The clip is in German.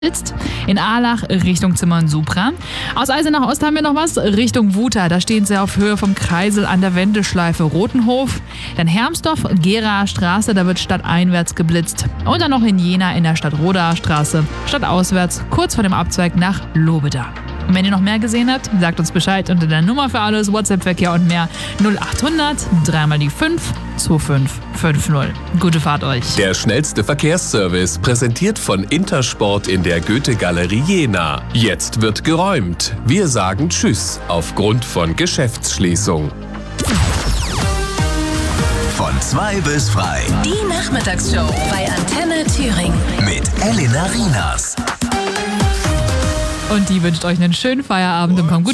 In Ahlach Richtung Zimmern-Supra. Aus Eisenach Ost haben wir noch was Richtung Wuta. Da stehen sie auf Höhe vom Kreisel an der Wendeschleife Rotenhof. Dann Hermsdorf, Geraer Straße, da wird stadteinwärts geblitzt. Und dann noch in Jena in der Stadt-Rodaer Straße, stadtauswärts, kurz vor dem Abzweig nach Lobeda. Und wenn ihr noch mehr gesehen habt, sagt uns Bescheid unter der Nummer für alles, WhatsApp-Verkehr und mehr 0800 3 die 5 2550. Gute Fahrt euch. Der schnellste Verkehrsservice, präsentiert von Intersport in der Goethe-Galerie Jena. Jetzt wird geräumt. Wir sagen Tschüss aufgrund von Geschäftsschließung. Von 2 bis frei. Die Nachmittagsshow bei Antenne Thüringen. Mit Elena Rinas. Und die wünscht euch einen schönen Feierabend und kommt gut